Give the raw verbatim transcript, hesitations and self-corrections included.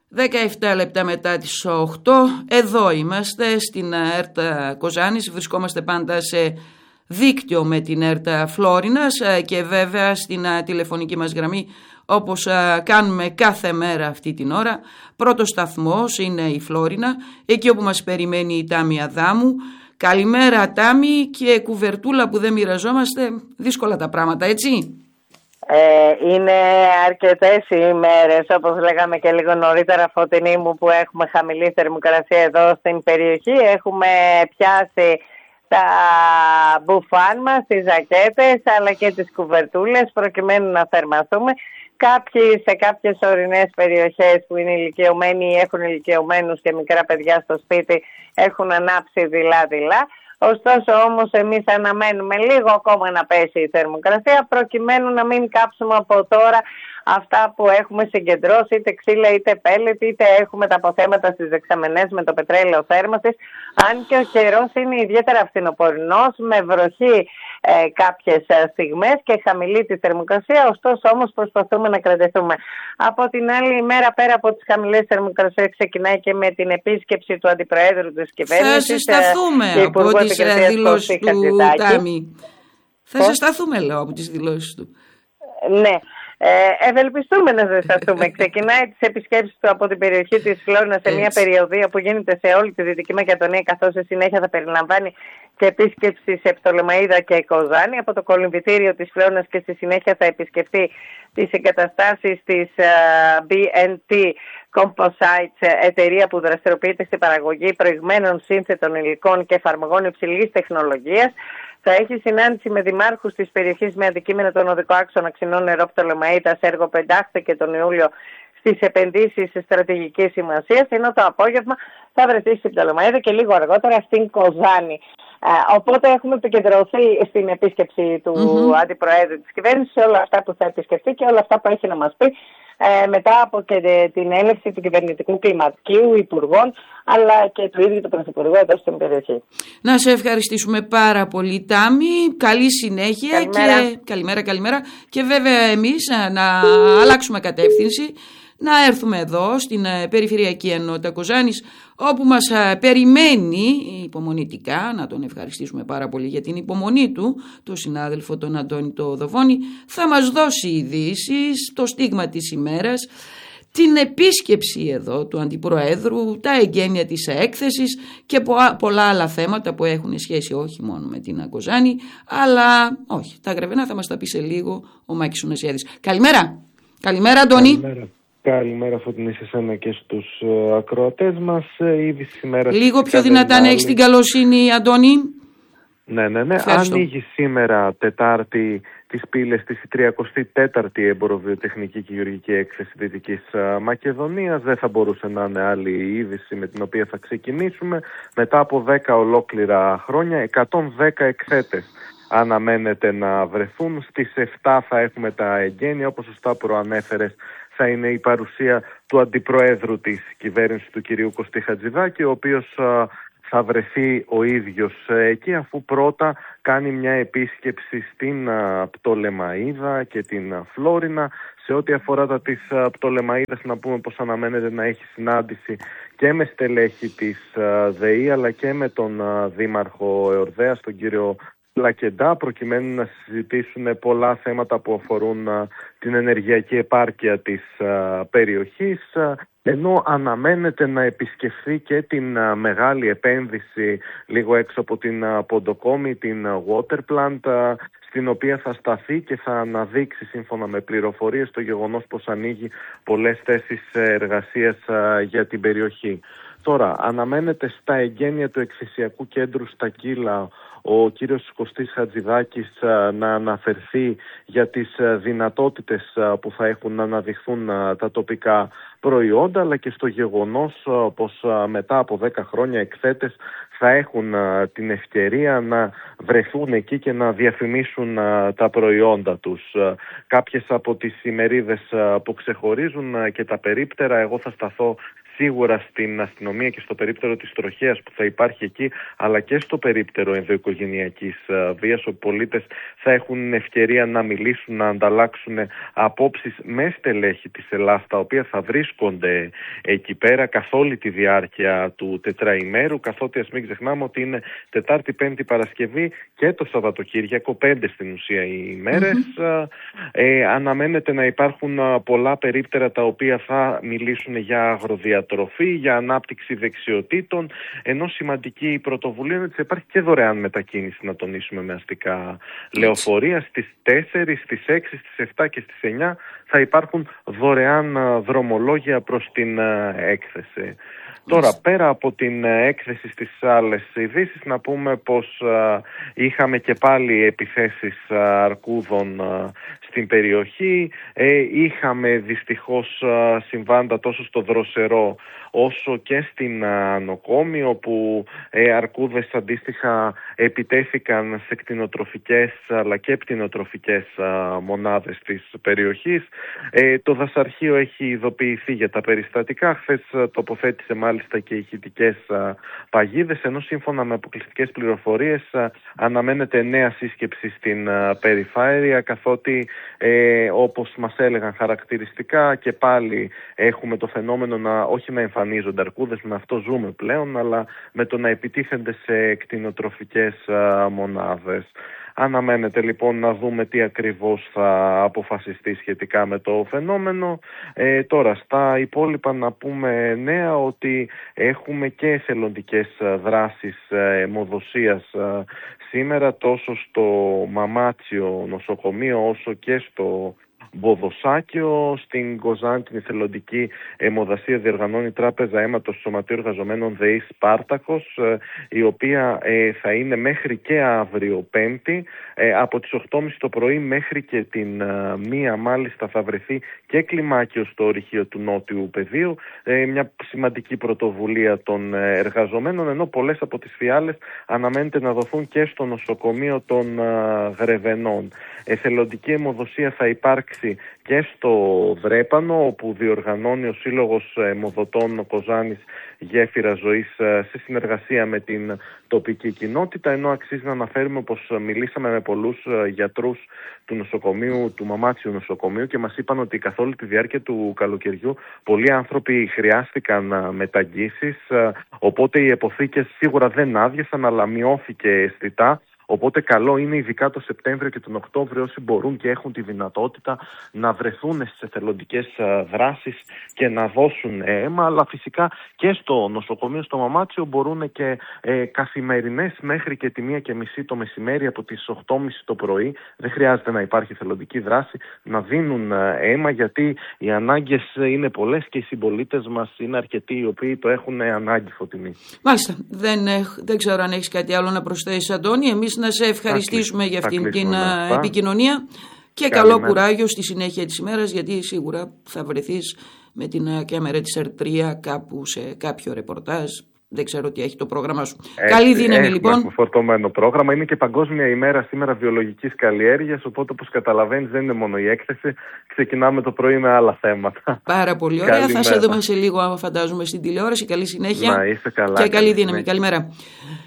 δεκαεπτά λεπτά μετά τις οκτώ, εδώ είμαστε στην ΕΡΤ Κοζάνης, βρισκόμαστε πάντα σε δίκτυο με την ΕΡΤ Φλόρινας και βέβαια στην τηλεφωνική μας γραμμή, όπως κάνουμε κάθε μέρα αυτή την ώρα. Πρώτος σταθμός είναι η Φλόρινα, εκεί όπου μας περιμένει η Τάμη Αδάμου. Καλημέρα Τάμη, και κουβερτούλα που δεν μοιραζόμαστε, δύσκολα τα πράγματα, έτσι. Ε, είναι αρκετές οι ημέρες, όπως λέγαμε και λίγο νωρίτερα, Φωτεινή μου, που έχουμε χαμηλή θερμοκρασία εδώ στην περιοχή. Έχουμε πιάσει τα μπουφάν μας, τις ζακέτες, αλλά και τις κουβερτούλες, προκειμένου να θερμαθούμε. Κάποιοι σε κάποιες ορεινές περιοχές που είναι ηλικιωμένοι ή έχουν ηλικιωμένους και μικρά παιδιά στο σπίτι έχουν ανάψει δειλά-δειλά. Ωστόσο όμως εμείς αναμένουμε λίγο ακόμα να πέσει η θερμοκρασία, προκειμένου να μην κάψουμε από τώρα αυτά που έχουμε συγκεντρώσει, είτε ξύλα είτε πέλετ, είτε έχουμε τα αποθέματα στις δεξαμενές με το πετρέλαιο θέρμανσης. Αν και ο καιρός είναι ιδιαίτερα φθινοπορεινός, με βροχή ε, κάποιες στιγμές και χαμηλή τη θερμοκρασία, ωστόσο όμως προσπαθούμε να κρατηθούμε. Από την άλλη ημέρα, πέρα από τις χαμηλές θερμοκρασίες, ξεκινάει και με την επίσκεψη του Αντιπροέδρου της Κυβέρνησης. Θα συσταθούμε ε, από τις δηλώσεις του Τάμι. Θα συσταθούμε, λέω, από τις δηλώσεις του. Ναι. Ε, ευελπιστούμε να ζεσταθούμε. Ξεκινάει τις επισκέψεις του από την περιοχή της Φλόρινας σε μια περιοδία που γίνεται σε όλη τη Δυτική Μακεδονία, καθώς στη συνέχεια θα περιλαμβάνει και επίσκεψη σε Πτολεμαΐδα και Κοζάνη. Από το κολυμβητήριο της Φλόρινας και στη συνέχεια θα επισκεφτεί τις εγκαταστάσεις της uh, μπι εν τι Composites, εταιρεία που δραστηριοποιείται στην παραγωγή προηγμένων σύνθετων υλικών και εφαρμογών υψηλής τεχνολογίας. Θα έχει συνάντηση με δημάρχους της περιοχής με αντικείμενο τον οδικό άξονα Ξινό Νερό Πτολεμαΐδας, έργο που εντάχθηκε τον Ιούλιο στις επενδύσεις στρατηγικής σημασίας, ενώ το απόγευμα θα βρεθεί στην Πτολεμαΐδα και λίγο αργότερα στην Κοζάνη. Ε, οπότε έχουμε επικεντρωθεί στην επίσκεψη του mm-hmm. Αντιπροέδρου της Κυβέρνησης, σε όλα αυτά που θα επισκεφτεί και όλα αυτά που έχει να μας πει ε, μετά από και την έλευση του κυβερνητικού κλιματικού υπουργών, αλλά και του ίδιου του Πρωθυπουργού εδώ στην περιοχή. Να σε ευχαριστήσουμε πάρα πολύ, Τάμι. Καλή συνέχεια. Καλημέρα. Και καλημέρα, καλημέρα. Και βέβαια εμείς να, να αλλάξουμε κατεύθυνση, να έρθουμε εδώ στην Περιφερειακή Ενότητα Κοζάνης, όπου μας περιμένει υπομονητικά, να τον ευχαριστήσουμε πάρα πολύ για την υπομονή του, το συνάδελφο τον Αντώνη το Δοβόνη. Θα μας δώσει ειδήσεις, το στίγμα της ημέρας, την επίσκεψη εδώ του Αντιπροέδρου, τα εγγένεια της έκθεσης και πολλά άλλα θέματα που έχουν σχέση όχι μόνο με την Κοζάνη, αλλά όχι, τα γρεβενά θα μας τα πει σε λίγο ο Μάκης Ουνασιάδης. Καλημέρα. Καλημέρα, Αντώνη. Καλημέρα. Καλημέρα, Φωτεινή, σε εσένα και στους uh, ακροατές μας. Ήδη σήμερα... Λίγο πιο δυνατά αν έχεις την καλοσύνη, Αντώνη. Ναι, ναι, ναι. Ευχαριστώ. Ανοίγει σήμερα Τετάρτη τις πύλες της τριαντάτη τέταρτη Εμποροβιοτεχνική και Γεωργική Έκθεση Δυτικής uh, Μακεδονίας. Δεν θα μπορούσε να είναι άλλη είδηση με την οποία θα ξεκινήσουμε. Μετά από δέκα ολόκληρα χρόνια, εκατόν δέκα εκθέτες αναμένεται να βρεθούν. Στις επτά θα έχουμε τα εγγένεια, όπως σωστά προανέφερες. Θα είναι η παρουσία του Αντιπροέδρου της κυβέρνησης, του κυρίου Κωστή Χατζηδάκη, ο οποίος α, θα βρεθεί ο ίδιος εκεί, αφού πρώτα κάνει μια επίσκεψη στην α, Πτολεμαΐδα και την α, Φλόρινα. Σε ό,τι αφορά τα της α, Πτολεμαΐδας, να πούμε πως αναμένεται να έχει συνάντηση και με στελέχη της α, ΔΕΗ, αλλά και με τον α, Δήμαρχο Εορδέας, τον κύριο Λακεντά, προκειμένου να συζητήσουν πολλά θέματα που αφορούν α, την ενεργειακή επάρκεια της α, περιοχής, α, ενώ αναμένεται να επισκεφθεί και την α, μεγάλη επένδυση λίγο έξω από την α, Ποντοκόμη, την α, Water Plant, α, στην οποία θα σταθεί και θα αναδείξει, σύμφωνα με πληροφορίες, το γεγονός πως ανοίγει πολλές θέσεις εργασίας α, για την περιοχή. Τώρα, αναμένεται στα εγγένεια του Εκθεσιακού Κέντρου στα Κύλα ο κύριος Κωστής Χατζηδάκης να αναφερθεί για τις δυνατότητες που θα έχουν να αναδειχθούν τα τοπικά προϊόντα, αλλά και στο γεγονός πως μετά από δέκα χρόνια εκθέτες θα έχουν την ευκαιρία να βρεθούν εκεί και να διαφημίσουν τα προϊόντα τους. Κάποιες από τις ημερίδες που ξεχωρίζουν και τα περίπτερα, εγώ θα σταθώ σίγουρα στην αστυνομία και στο περίπτερο της τροχέας που θα υπάρχει εκεί, αλλά και στο περίπτερο ενδοοικογενειακής βίας, όπου πολίτες θα έχουν ευκαιρία να μιλήσουν, να ανταλλάξουν απόψεις με στελέχη της Ελλάς, τα οποία θα βρίσκονται εκεί πέρα καθ' όλη τη διάρκεια του τετραημέρου, καθότι ας μην ξεχνάμε ότι είναι Τετάρτη, Πέμπτη, Παρασκευή και το Σαββατοκύριακο, πέντε στην ουσία οι ημέρες. Mm-hmm. Ε, αναμένεται να υπάρχουν πολλά περίπτερα τα οποία θα μιλήσουν για αγροδιατροφή, για ανάπτυξη δεξιοτήτων, ενώ σημαντική πρωτοβουλία είναι ότι θα υπάρχει και δωρεάν μετακίνηση, να τονίσουμε, με αστικά λεωφορεία. Στις τέσσερις, στις έξι, στις επτά και στις εννιά θα υπάρχουν δωρεάν δρομολόγια προς την έκθεση. Τώρα, πέρα από την έκθεση στις άλλες ειδήσεις, να πούμε πως α, είχαμε και πάλι επιθέσεις α, αρκούδων α, στην περιοχή. Ε, είχαμε δυστυχώς α, συμβάντα τόσο στο Δροσερό όσο και στην Νοκόμη, όπου ε, αρκούδες αντίστοιχα επιτέθηκαν σε κτηνοτροφικές αλλά και πτηνοτροφικές α, μονάδες της περιοχής. Ε, το Δασαρχείο έχει ειδοποιηθεί για τα περιστατικά. Χθες τοποθέτησε μάλιστα και ηχητικές παγίδες, ενώ σύμφωνα με αποκλειστικές πληροφορίες α, αναμένεται νέα σύσκεψη στην α, περιφέρεια, καθότι ε, όπως μας έλεγαν χαρακτηριστικά και πάλι έχουμε το φαινόμενο να όχι να εμφανίζονται αρκούδες, με αυτό ζούμε πλέον, αλλά με το να επιτίθενται σε κτηνοτροφικές α, μονάδες. Αναμένεται λοιπόν να δούμε τι ακριβώς θα αποφασιστεί σχετικά με το φαινόμενο. Ε, τώρα στα υπόλοιπα να πούμε νέα ότι έχουμε και εθελοντικές δράσεις αιμοδοσίας σήμερα, τόσο στο Μαμάτσιο νοσοκομείο όσο και στο Μποδοσάκιο. Στην Κοζάνη την εθελοντική αιμοδασία διοργανώνει η Τράπεζα Αίματος του Σωματείου Εργαζομένων ΔΕΗ Σπάρτακος, η οποία ε, θα είναι μέχρι και αύριο Πέμπτη, ε, από τις οκτώ και μισή το πρωί μέχρι και την ε, μία μάλιστα θα βρεθεί και κλιμάκιο στο ορυχείο του Νότιου Πεδίου, ε, μια σημαντική πρωτοβουλία των ε, εργαζομένων, ενώ πολλές από τις φιάλες αναμένεται να δοθούν και στο νοσοκομείο των ε, Γρεβενών. Εθελοντική αιμοδοσία θα υπάρξει και στο Βρέπανο, όπου διοργανώνει ο Σύλλογος Αιμοδοτών Κοζάνης Γέφυρα Ζωής σε συνεργασία με την τοπική κοινότητα, ενώ αξίζει να αναφέρουμε πως μιλήσαμε με πολλούς γιατρούς του νοσοκομείου, του Μαμάτσιου νοσοκομείου, και μας είπαν ότι καθ' όλη τη διάρκεια του καλοκαιριού πολλοί άνθρωποι χρειάστηκαν μεταγγίσεις, οπότε οι αποθήκες σίγουρα δεν άδειασαν, αλλά μειώθηκε αισθητά. Οπότε καλό είναι ειδικά το Σεπτέμβριο και τον Οκτώβριο, όσοι μπορούν και έχουν τη δυνατότητα, να βρεθούν στις εθελοντικές δράσεις και να δώσουν αίμα, αλλά φυσικά και στο νοσοκομείο στο Μαμάτσιο μπορούν και ε, καθημερινές μέχρι και τη μία και μισή το μεσημέρι, από τις οκτώ και μισή το πρωί, δεν χρειάζεται να υπάρχει εθελοντική δράση, να δίνουν αίμα, γιατί οι ανάγκες είναι πολλές και οι συμπολίτες μας είναι αρκετοί οι οποίοι το έχουν ανάγκη, Φωτεινή. Μάλιστα. Δεν, έχ, δεν ξέρω αν έχεις κάτι άλλο να προσθέσεις, Αντώνη. Εμείς να σε ευχαριστήσουμε για αυτήν την αυτά. επικοινωνία και Καλή καλό μέρα. Κουράγιο στη συνέχεια της ημέρας, γιατί σίγουρα θα βρεθείς με την κάμερα της Ερ τρία κάπου σε κάποιο ρεπορτάζ. Δεν ξέρω τι έχει το πρόγραμμα σου. Έχει, Καλή δύναμη έχει, λοιπόν. Έχουμε φορτωμένο πρόγραμμα. Είναι και Παγκόσμια ημέρα σήμερα βιολογικής καλλιέργειας. Οπότε, όπως καταλαβαίνεις, δεν είναι μόνο η έκθεση. Ξεκινάμε το πρωί με άλλα θέματα. Πάρα πολύ ωραία. Καλή θα μέρα. Σε δούμε σε λίγο, φαντάζομαι, στην τηλεόραση. Καλή συνέχεια. Να είσαι καλά. Και καλή, καλή δύναμη. Καλημέρα.